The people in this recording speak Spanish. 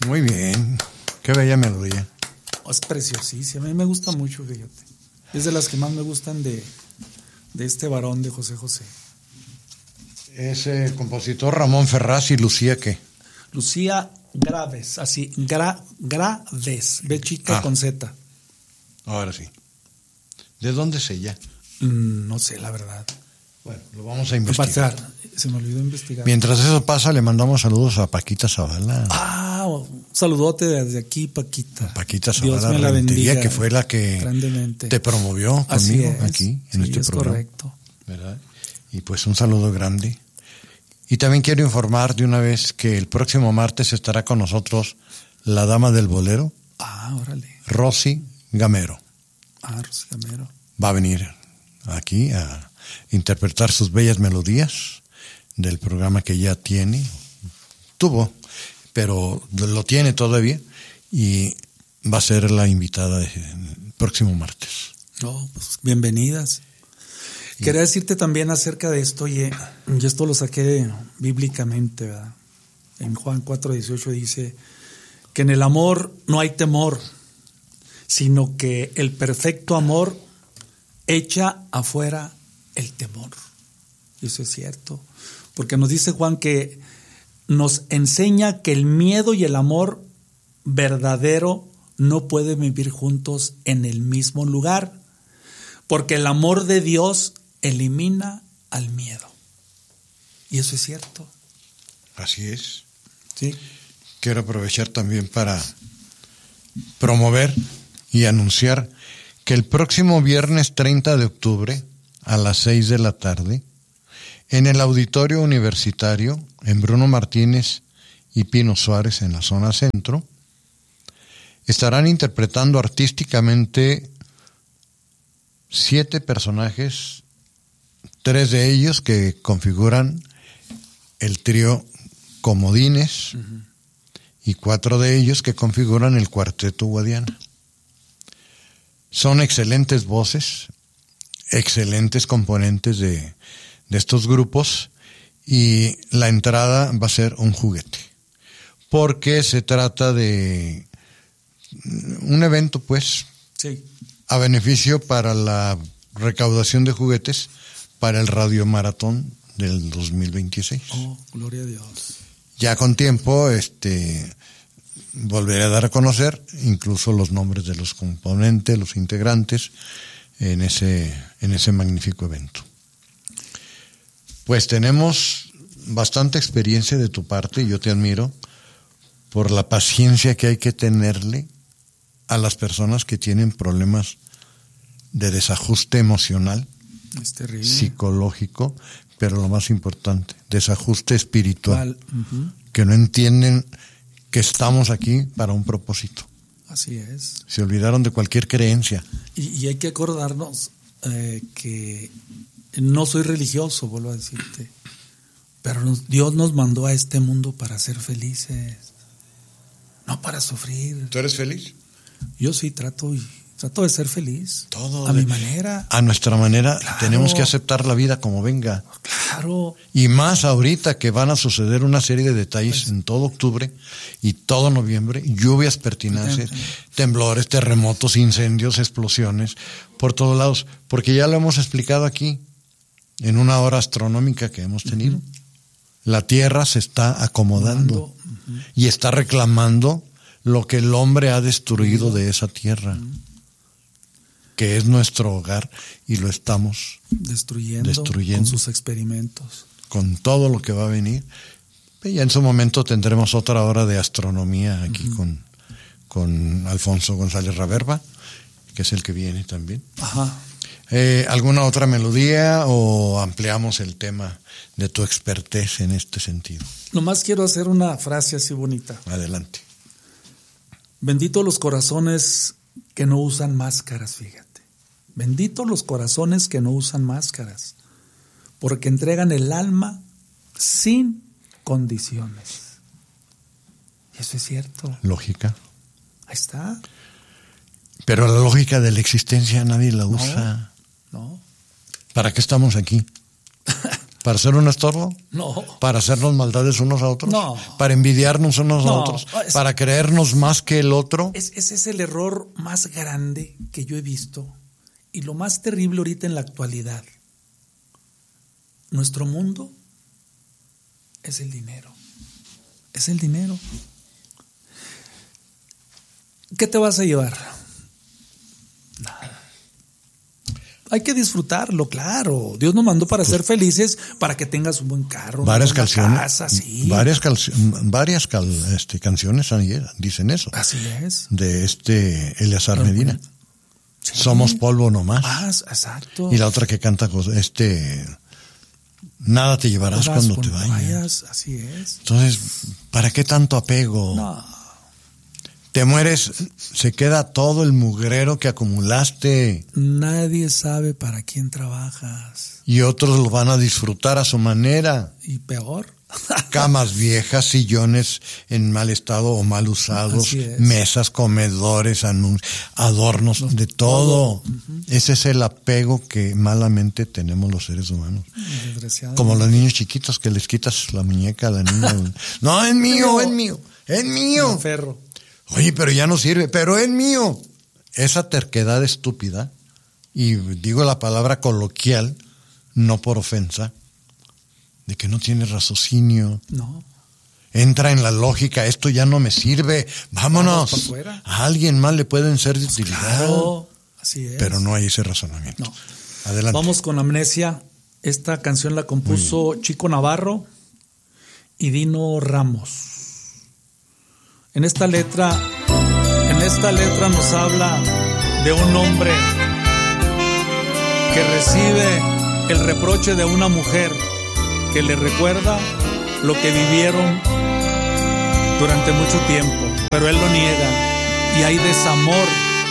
Muy bien, qué bella melodía. Es preciosísima, a mí me gusta mucho, fíjate. Es de las que más me gustan de este varón de José José. Ese compositor Ramón Ferraz y Lucía, ¿qué? Lucía Graves, así, Graves, B chica con Z. Ahora sí. ¿De dónde es ella? No sé, la verdad. Bueno, lo vamos a investigar. Se me olvidó investigar. Mientras eso pasa, le mandamos saludos a Paquita Zavala. Un saludote desde aquí, Paquita. Paquita Zavala, Dios me la bendiga, que fue la que grandemente te promovió conmigo aquí en este es programa. Correcto. ¿Verdad? Y pues un saludo grande. Y también quiero informar de una vez que el próximo martes estará con nosotros la dama del bolero. Órale. Rosy Gamero. Rosy Gamero. Va a venir aquí a interpretar sus bellas melodías del programa que ya tuvo, pero lo tiene todavía, y va a ser la invitada el próximo martes. Pues bienvenidas. Quería decirte también acerca de esto, y esto lo saqué bíblicamente, ¿verdad? En Juan 4:18 dice que en el amor no hay temor, sino que el perfecto amor echa afuera el temor. Y eso es cierto, porque nos dice Juan que nos enseña que el miedo y el amor verdadero no pueden vivir juntos en el mismo lugar, porque el amor de Dios elimina al miedo. Y eso es cierto. Así es. Sí. Quiero aprovechar también para promover y anunciar que el próximo viernes 30 de octubre a las 6 de la tarde, en el Auditorio Universitario, en Bruno Martínez y Pino Suárez, en la zona centro, estarán interpretando artísticamente 7 personajes, 3 de ellos que configuran el trío Comodines, y 4 de ellos que configuran el Cuarteto Guadiana. Son excelentes voces, excelentes componentes de estos grupos, y la entrada va a ser un juguete, porque se trata de un evento, pues, sí, a beneficio para la recaudación de juguetes para el radiomaratón del 2026. Gloria a Dios. Ya con tiempo, volveré a dar a conocer incluso los nombres de los componentes, los integrantes en ese magnífico evento. Pues tenemos bastante experiencia de tu parte, y yo te admiro por la paciencia que hay que tenerle a las personas que tienen problemas de desajuste emocional, es terrible, psicológico, pero lo más importante, desajuste espiritual, que no entienden que estamos aquí para un propósito. Así es. Se olvidaron de cualquier creencia. Y hay que acordarnos que no soy religioso, vuelvo a decirte, pero Dios nos mandó a este mundo para ser felices, no para sufrir. ¿Tú eres feliz? Yo sí trato de ser feliz. Todo a mi manera. A nuestra manera. Claro. Tenemos que aceptar la vida como venga. Claro. Y más ahorita que van a suceder una serie de detalles en todo octubre y todo noviembre, lluvias pertinaces, temblores, terremotos, incendios, explosiones, por todos lados, porque ya lo hemos explicado aquí en una hora astronómica que hemos tenido. La Tierra se está acomodando y está reclamando lo que el hombre ha destruido de esa tierra, que es nuestro hogar, y lo estamos destruyendo con sus experimentos, con todo lo que va a venir. Ya en su momento tendremos otra hora de astronomía aquí con Alfonso González Raverba, que es el que viene también. ¿Alguna otra melodía o ampliamos el tema de tu expertez en este sentido? Nomás quiero hacer una frase así bonita. Adelante. Bendito los corazones que no usan máscaras, fíjate. Bendito los corazones que no usan máscaras, porque entregan el alma sin condiciones. Y eso es cierto. Lógica. Ahí está. Pero la lógica de la existencia nadie la usa. No. ¿Para qué estamos aquí? ¿Para ser un estorbo? No. ¿Para hacernos maldades unos a otros? No. ¿Para envidiarnos unos a otros? ¿Para creernos más que el otro? Ese es el error más grande que yo he visto y lo más terrible ahorita en la actualidad. Nuestro mundo es el dinero. Es el dinero. ¿Qué te vas a llevar? Nada. Hay que disfrutarlo, claro. Dios nos mandó para ser felices, para que tengas un buen carro, varias una canciones, casa, sí. varias canciones dicen eso. Así es. De Eleazar Medina. Sí. Somos polvo nomás. Exacto. Y la otra que canta nada te llevarás cuando te vayas. Así es. Entonces, ¿para qué tanto apego? No. Te mueres, se queda todo el mugrero que acumulaste. Nadie sabe para quién trabajas. Y otros lo van a disfrutar a su manera. Y peor. Camas viejas, sillones en mal estado o mal usados, mesas, comedores, adornos, de todo. Uh-huh. Ese es el apego que malamente tenemos los seres humanos. Como los niños chiquitos que les quitas la muñeca a la niña. No, es mío, es mío, es mío. Me aferro. Oye, pero ya no sirve, pero es mío. Esa terquedad estúpida, y digo la palabra coloquial, no por ofensa, de que no tiene raciocinio. No. Entra en la lógica, esto ya no me sirve, vámonos. A alguien más le pueden ser de utilidad. Claro, así es. Pero no hay ese razonamiento. No. Adelante. Vamos con Amnesia. Esta canción la compuso Chico Navarro y Dino Ramos. En esta letra nos habla de un hombre que recibe el reproche de una mujer que le recuerda lo que vivieron durante mucho tiempo, pero él lo niega y hay desamor